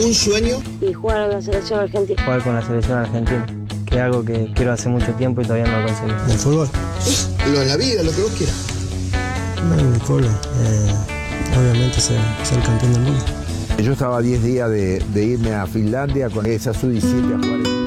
¿Un sueño? Y jugar a la selección argentina. Jugar con la selección argentina, que es algo que quiero hace mucho tiempo y todavía no lo conseguí. ¿El fútbol? Lo de la vida, lo que vos quieras. No, el fútbol. Obviamente ser campeón del mundo. Yo estaba a 10 días de irme a Finlandia con esa sub-17 a jugar.